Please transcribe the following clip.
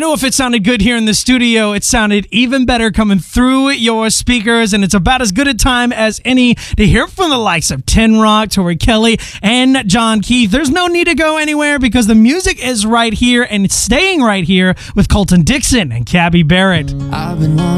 know if it sounded good here in the studio, it sounded even better coming through your speakers, and it's about as good a time as any to hear from the likes of Tin Rock, Tori Kelly, and John Keith. There's no need to go anywhere because the music is right here and it's staying right here with Colton Dixon and Cabby Barrett. I've been